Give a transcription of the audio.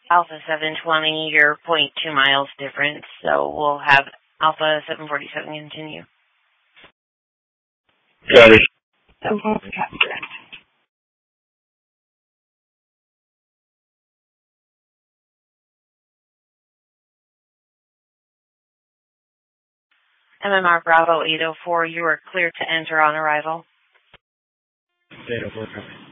Alpha 720, you're point 0.2 miles difference, so we'll have Alpha 747 continue. Got it. MMR Bravo 804, you are clear to enter on arrival. 804, copy.